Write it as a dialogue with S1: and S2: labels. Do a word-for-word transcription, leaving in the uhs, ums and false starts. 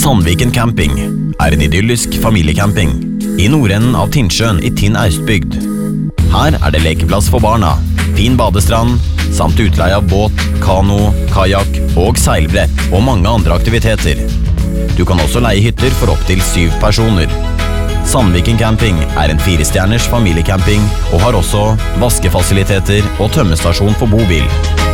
S1: Sandviken Camping er en idyllisk familiecamping i nordenden av Tinnsjøen i Tinn Austbygd. Her er det lekeplass for barna, fin badestrand, samt utleie av båt, kano, kajak og seilbrett og mange andre aktiviteter. Du kan også leie hytter for opp til syv personer. Sandviken Camping er en firestjerners familiecamping og har også vaskefasiliteter og tømmestasjon for bobil.